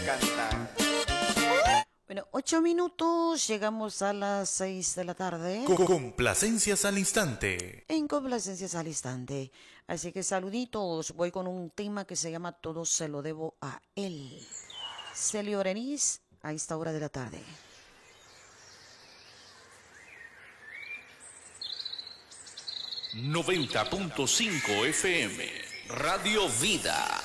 cantar. Bueno, 8 minutos, llegamos a las 6 de la tarde. Complacencias al instante. En complacencias al instante. Así que saluditos, voy con un tema que se llama Todo se lo debo a él. Celio Orenís, a esta hora de la tarde. 90.5 FM, Radio Vida.